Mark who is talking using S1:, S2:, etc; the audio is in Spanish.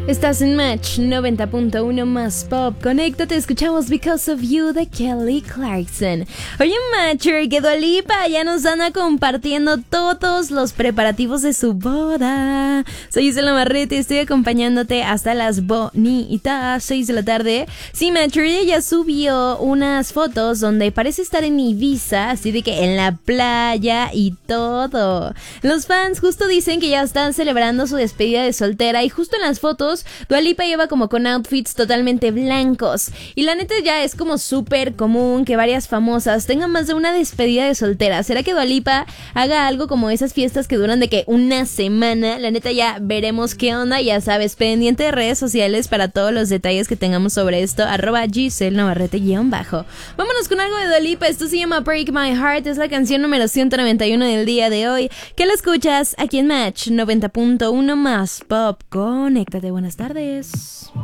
S1: Estás en Match 90.1 más pop. Conéctate, escuchamos Because of You de Kelly Clarkson. Oye, Matcher, que Dua Lipa ya nos anda compartiendo todos los preparativos de su boda. Soy Isela Marrete y estoy acompañándote hasta las bonitas 6 de la tarde. Sí, Matcher, ella subió unas fotos donde parece estar en Ibiza, así de que en la playa y todo. Los fans justo dicen que ya están celebrando su despedida de soltera y justo en las fotos Dua Lipa lleva como con outfits totalmente blancos. Y la neta ya es como súper común que varias famosas tengan más de una despedida de soltera. ¿Será que Dua Lipa haga algo como esas fiestas que duran de que una semana? La neta ya veremos qué onda. Ya sabes, pendiente de redes sociales para todos los detalles que tengamos sobre esto. @GiselleNavarrete_. Vámonos con algo de Dua Lipa. Esto se llama Break My Heart. Es la canción número 191 del día de hoy. Que la escuchas aquí en Match 90.1 más pop. Conéctate, buenas tardes.